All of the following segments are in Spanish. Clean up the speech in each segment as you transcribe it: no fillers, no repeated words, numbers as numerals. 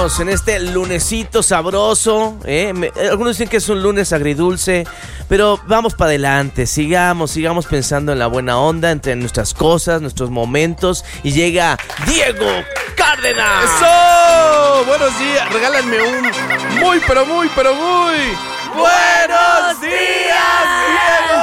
estamos en este lunesito sabroso. Algunos dicen que es un lunes agridulce, pero vamos para adelante. Sigamos pensando en la buena onda, entre nuestras cosas, nuestros momentos. Y llega Diego Cárdenas. ¡Eso! Buenos días. Regálenme un muy buenos días, Diego.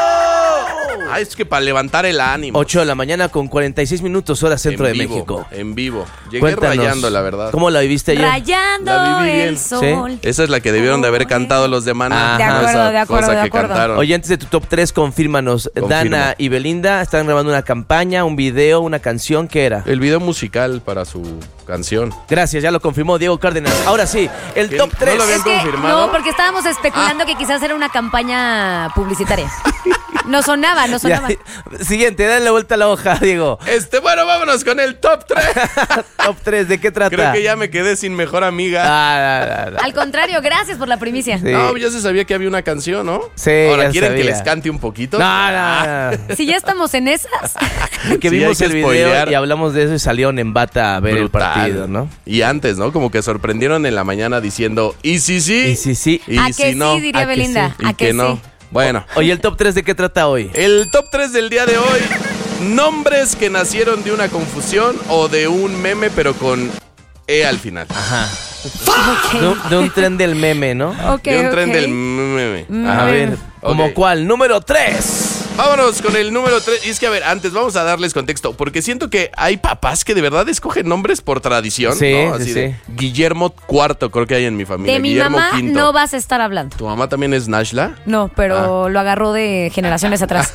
Ah, es que para levantar el ánimo. 8 de la mañana con 46 minutos, hora centro de México. En vivo. Llegué Cuéntanos, rayando, la verdad. ¿Cómo la viviste ayer? Rayando La viví bien. el sol. ¿Sí? Esa es la que debieron de haber cantado los de Maná. De acuerdo, de acuerdo, cosa de que acuerdo. cantaron. Oye, antes de tu top 3, confírmanos. Dana y Belinda están grabando una campaña, un video, una canción. ¿Qué era? El video musical para su canción. Gracias, ya lo confirmó Diego Cárdenas. Ahora sí, el ¿Qué? top 3. ¿No lo habían confirmado? No, porque estábamos especulando que quizás era una campaña publicitaria. No sonaba. Siguiente, dale la vuelta a la hoja, Diego. Bueno, vámonos con el top 3. Top 3, ¿de qué trata? Creo que ya me quedé sin mejor amiga. Al contrario, gracias por la primicia. Sí. No, ya se sabía que había una canción, ¿no? Sí, Ahora, ya ¿quieren sabía. que les cante un poquito? No. Si ya estamos en esas. Porque Sí, vimos hay el que video spoilear. y hablamos de eso y salieron en bata a ver Brutal. el partido, ¿no? Y antes, ¿no? Como que sorprendieron en la mañana diciendo, ¿y si sí? Y sí. ¿Y ¿A si que no? sí, diría ¿A que Belinda? ¿Y ¿A que no? sí? Bueno, Oye, ¿el top 3 de qué trata hoy? el top 3 del día de hoy, nombres que nacieron de una confusión o de un meme, pero con E al final. Ajá. Ok. De un tren del meme, ¿no? Ok, De un tren ok. del meme. A ver, ¿como Ok. cuál? Número 3. Vámonos con el número 3. Y es que, a ver, antes vamos a darles contexto, porque siento que hay papás que de verdad escogen nombres por tradición. Sí, ¿no? Así sí, de sí. Guillermo IV, creo que hay en mi familia. De mi Guillermo mamá V. no vas a estar hablando. ¿Tu mamá también es Nashla? No, pero lo agarró de generaciones atrás.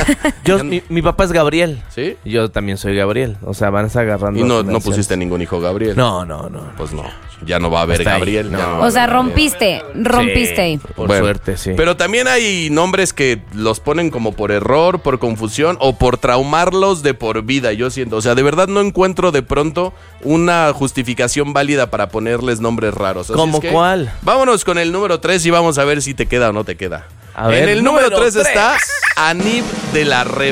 Mi papá es Gabriel. ¿Sí? Y yo también soy Gabriel. O sea, van a estar agarrando. Y no generaciones. pusiste ningún hijo Gabriel. No. Pues no. Ya no va a haber Hasta ahí. Gabriel. No. ya no va a O sea, haber Gabriel. rompiste ahí. Por Bueno, suerte, sí. Pero también hay nombres que los ponen como por error, por confusión o por traumarlos de por vida, yo siento. O sea, de verdad no encuentro de pronto una justificación válida para ponerles nombres raros. Así ¿Cómo es que cuál? Vámonos con el número 3 y vamos a ver si te queda o no te queda. A ver, en el número 3 3 está Anib de la Rev.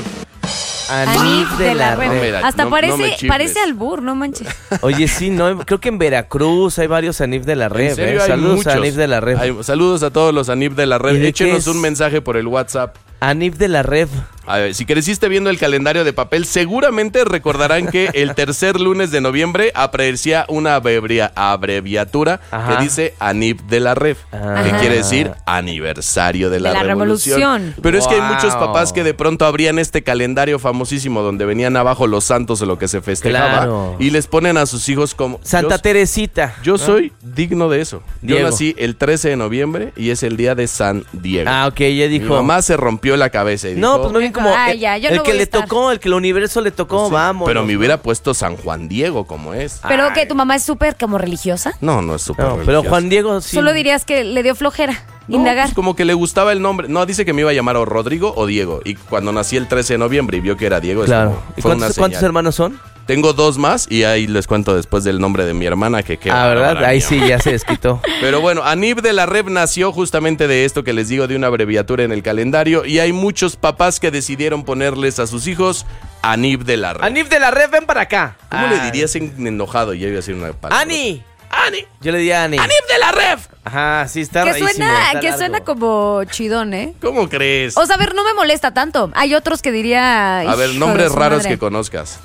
Anif de la Red. Red. mira, Hasta no me chifles. parece albur, no manches. Oye, sí, no, creo que en Veracruz hay varios Anif de la Red. En serio, hay Saludos muchos. a Anif de la Red. Saludos a todos los Anib de la ¿Y Red. de qué Échenos es? un mensaje por el WhatsApp. Anif de la Red. A ver, si creciste viendo el calendario de papel, seguramente recordarán que el tercer lunes de noviembre aparecía una abreviatura Ajá. que dice ANIP de la Rev, Ah. que quiere decir aniversario de la revolución. Pero es que hay Wow. muchos papás que de pronto abrían este calendario famosísimo donde venían abajo los santos de lo que se festejaba Claro. y les ponen a sus hijos como... Santa Teresita. Yo soy digno de eso. Diego. Yo nací el 13 de noviembre y es el día de San Diego. Ah, ok, ella Mi dijo. mamá se rompió la cabeza y No, dijo... pues no bien como Ay, ya, yo el no que voy a le estar. tocó, el que el universo le tocó, Sí, vamos. Pero me hubiera puesto San Juan Diego como es. Pero que tu mamá es súper como religiosa. No, no es súper No, pero religioso. Juan Diego sí. Solo dirías que le dio flojera No, indagar. pues como que le gustaba el nombre. No, dice que me iba a llamar o Rodrigo o Diego. Y cuando nací el 13 de noviembre y vio que era Diego, es Claro. como, ¿Y fue una cuántos señal. hermanos son? Tengo 2 más y ahí les cuento después del nombre de mi hermana que qué ¿verdad? bárbara, Ahí mío. sí ya se desquitó. Pero bueno, Anib de la Rev nació justamente de esto que les digo, de una abreviatura en el calendario. Y hay muchos papás que decidieron ponerles a sus hijos Anib de la Rev. Anif de la Red, ven para acá. ¿Cómo le dirías en enojado? Ya iba a decir una palabra. Ani. ¡Ani! Yo le diría Ani. ¡Anib de la Rev! Ajá, sí, está Que rarísimo, suena, está que largo. suena como chidón, ¿eh? ¿Cómo crees? O sea, a ver, no me molesta tanto. Hay otros que diría... A ver, "Hijo nombres de su raros madre". que conozcas.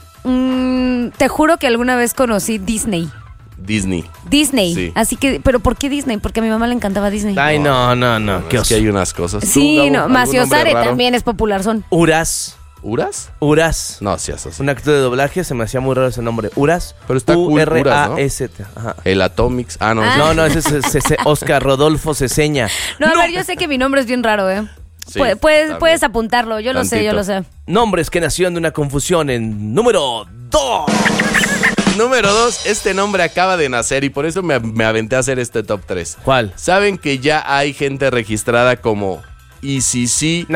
Te juro que alguna vez conocí Disney. Disney. Sí. Así que, ¿pero por qué Disney? Porque a mi mamá le encantaba Disney. Ay, no, qué Es oso. que hay unas cosas. Sí, ¿Tú, Gabo, no, algún Maciosare nombre raro? también es popular, son. Uras. ¿Uras? Uras. No, sí, eso sí. Un actor de doblaje, se me hacía muy raro ese nombre. Uras. Pero está cool, Uras, ¿no? U-R-A-S-T. Ajá. El Atomics. Ah, no. No, no, ese es Oscar Rodolfo Ceseña. No, a ver, yo sé que mi nombre es bien raro, ¿eh? Sí, Puedes también. apuntarlo, yo lo sé, yo lo sé. Nombres que nacieron de una confusión en número 2. Número 2, este nombre acaba de nacer y por eso me aventé a hacer este top 3. ¿Cuál? ¿Saben que ya hay gente registrada como Isidro?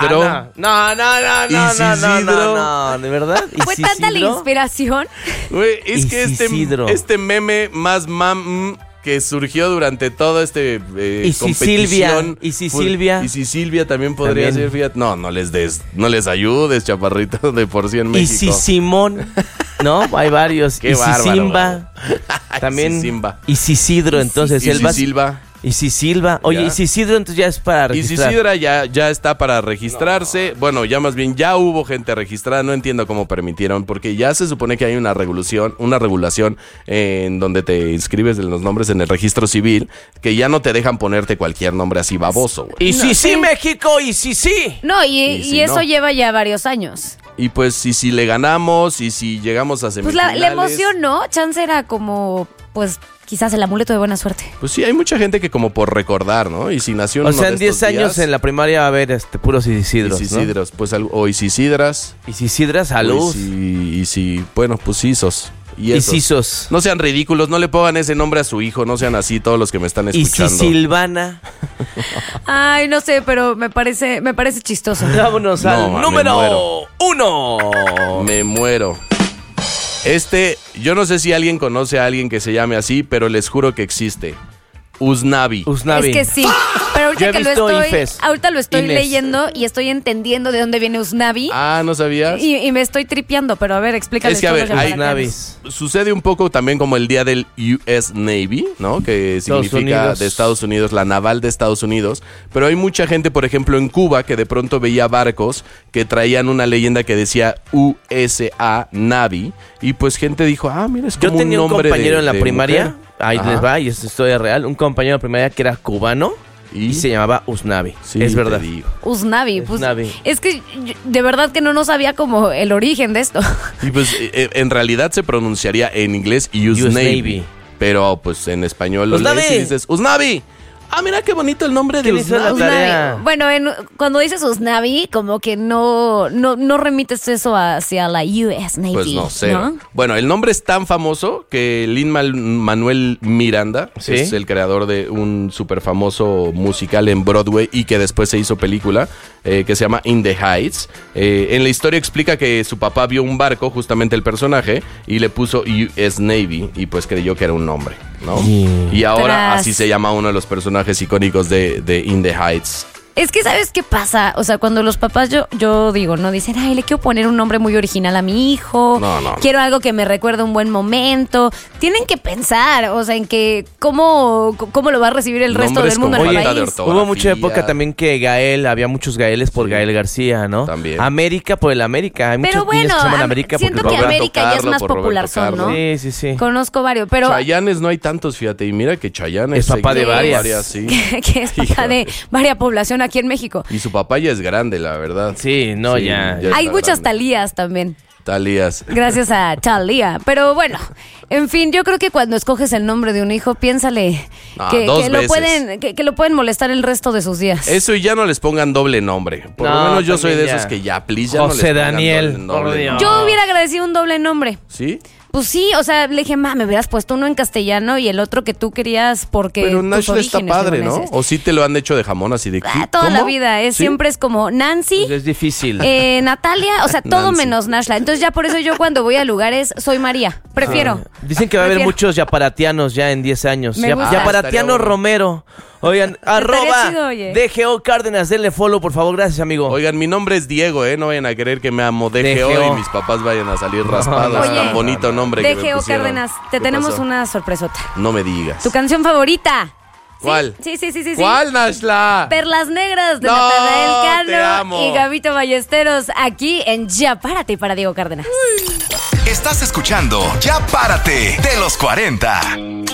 No, ¿de verdad? Fue tanta la inspiración. Güey, es que Isidro. este meme más que surgió durante todo este competición. Y si Silvia. Y si Silvia también podría También. ser, fíjate. No les ayudes, chaparrito, de por sí en Y México. si Simón. No, hay varios. Qué bárbaro, Isisimba. También. Isisimba. Isisidro, entonces. Isisilva. Isisilva. Oye, Ya. Isisidro entonces ya es para registrar. Isisidra ya está para registrarse. Bueno, ya más bien ya hubo gente registrada. No entiendo cómo permitieron, porque ya se supone que hay una regulación en donde te inscribes en los nombres en el registro civil, que ya no te dejan ponerte cualquier nombre así baboso, güey. Y sí, sí. México, y sí. No, y Y eso no. lleva ya varios años. Y pues, y si le ganamos, y si llegamos a Pues semifinales. la emoción, ¿no? Chance era como, pues, quizás el amuleto de buena suerte. Pues sí, hay mucha gente que como por recordar, ¿no? Y si nació O uno sea, de en 10 estos años días, en la primaria va a haber puros Isidros, Isisidros, pues, o Isisidras. ¿no? Isisidra, salud. Bueno, pues Isos. Y esos. Isisos. No sean ridículos, no le pongan ese nombre a su hijo, no sean así todos los que me están escuchando. Isisilvana. Ay, no sé, pero me parece chistoso. Vámonos No, al me número muero. 1. Me muero. Yo no sé si alguien conoce a alguien que se llame así, pero les juro que existe. Usnavi. Usnavi. Es que sí. Pero Yo he visto ahorita lo estoy Ifes. leyendo y estoy entendiendo de dónde viene Usnavi. Ah, ¿no sabías? Y me estoy tripeando, pero a ver, explícales. Es que, a ver, todos los hay yaguaracanes. Sucede un poco también como el día del US Navy, ¿no? Que Estados significa Unidos. de Estados Unidos, la naval de Estados Unidos. Pero hay mucha gente, por ejemplo, en Cuba, que de pronto veía barcos que traían una leyenda que decía USA Navy. Y pues gente dijo, mira, es como Yo tenía un nombre compañero de- en la de primaria. mujer. Ahí Ajá. les va, y es historia real. Un compañero de primaria que era cubano y se llamaba Usnavi. Sí, es te verdad. digo. Usnavi, pues. Usnavi. Es que de verdad que no sabía como el origen de esto. Y pues en realidad se pronunciaría en inglés US Navy. Navy. Pero pues en español lo Usnavi. lees y dices Usnavi. Mira qué bonito el nombre de ¿Quién hizo la Usnavi. tarea? Bueno, cuando dices Usnavi, como que no remites eso hacia la US Navy. Pues no sé. ¿no? Bueno, el nombre es tan famoso que Lin-Manuel Miranda, ¿Sí? que es el creador de un súper famoso musical en Broadway y que después se hizo película, que se llama In the Heights. En la historia explica que su papá vio un barco, justamente el personaje, y le puso US Navy y pues creyó que era un nombre, ¿no? Y ahora Tras. así se llama uno de los personajes icónicos de In the Heights. Es que, ¿sabes qué pasa? O sea, cuando los papás, yo digo, ¿no? Dicen, ay, le quiero poner un nombre muy original a mi hijo. No. Quiero algo que me recuerde un buen momento. Tienen que pensar, o sea, en que cómo lo va a recibir el resto Nombres del mundo con en el falta de país. ortografía. Hubo mucha época también que Gael, había muchos Gaeles por Gael García, ¿no? También. América por el América. Hay Pero muchos niños bueno, que se llaman América porque siento que Roberto América ya es Carlo, más por Roberto popular, Carlo. ¿no? Sí. Conozco varios, pero Chayanes no hay tantos, fíjate. Y mira que Chayanne Es papá de seguidor varias. sí. que es papá de varia población aquí en México. Y su papá ya es grande, la verdad. Sí, no, Sí, ya. ya Hay está muchas grande. Talías también. Talías. Gracias a Talía. Pero bueno, en fin, yo creo que cuando escoges el nombre de un hijo, piénsale que dos lo veces. que lo pueden molestar el resto de sus días. Eso y ya no les pongan doble nombre. Por No, lo menos yo soy de también esos ya. que ya, please, ya no les José pongan Daniel, doble por Dios. nombre. Yo hubiera agradecido un doble nombre. ¿Sí? Pues sí, o sea, le dije, me hubieras puesto uno en castellano y el otro que tú querías porque Pero tus Nashla está orígenes padre, ¿no? libaneses. O sí te lo han hecho de jamón así de... Toda la ¿Cómo? vida, ¿Sí? siempre es como Nancy, Pues es difícil. Natalia, o sea, todo Nancy. menos Nashla. Entonces ya por eso yo cuando voy a lugares soy María. Prefiero. Dicen que va a haber Prefiero. muchos yaparatianos ya en 10 años. Me gusta. Yaparatiano Estaría bueno. Romero. Oigan, chido, oye. DGO Cárdenas, denle follow, por favor. Gracias, amigo. Oigan, mi nombre es Diego, ¿eh? No vayan a querer que me amo DGO DGO. y mis papás vayan a salir raspados. Oye, Tan bonito nombre que me DGO pusieron. Cárdenas, te ¿Qué tenemos pasó? una sorpresota. No me digas. Tu canción favorita. ¿Sí? ¿Cuál? Sí. ¿Cuál, Nashla? Perlas Negras de No, Natanael te Cano amo. y Gabito Ballesteros aquí en Ya Párate para Diego Cárdenas. Estás escuchando Ya Párate de los 40.